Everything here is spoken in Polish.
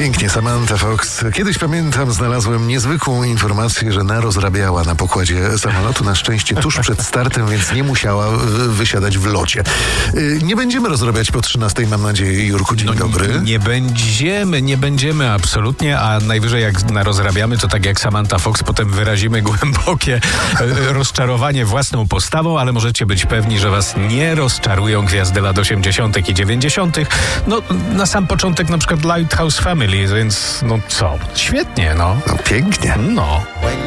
Pięknie, Samantha Fox. Kiedyś, pamiętam, znalazłem niezwykłą informację, że rozrabiała na pokładzie samolotu. Na szczęście tuż przed startem, więc nie musiała wysiadać w locie. Nie będziemy rozrabiać po 13, mam nadzieję. Jurku, dzień dobry. Nie będziemy absolutnie, a najwyżej jak narozrabiamy, to tak jak Samantha Fox, potem wyrazimy głębokie rozczarowanie własną postawą, ale możecie być pewni, że was nie rozczarują gwiazdy lat 80. i 90. No, na sam początek na przykład Lighthouse Family, więc no co, świetnie, no. No pięknie. No.